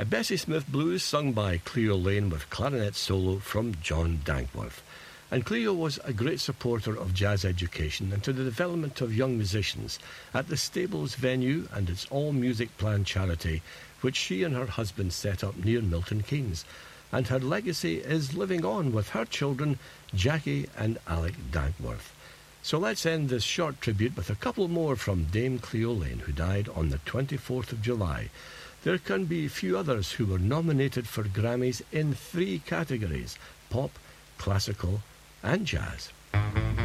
Bessie Smith Blues sung by Cleo Lane with clarinet solo from John Dankworth. And Cleo was a great supporter of jazz education and to the development of young musicians at the Stables venue and its All Music Plan charity, which she and her husband set up near Milton Keynes. And her legacy is living on with her children, Jackie and Alec Dankworth. So let's end this short tribute with a couple more from Dame Cleo Lane, who died on the 24th of July. There can be few others who were nominated for Grammys in 3 categories: pop, classical and jazz.